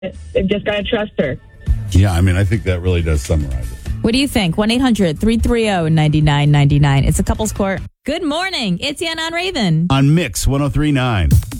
They've just got to trust her. Yeah, I mean, I think that really does summarize it. What do you think? 1-800-330-9999. It's a couple's court. Good morning. It's Yana and Raven. On Mix 103.9.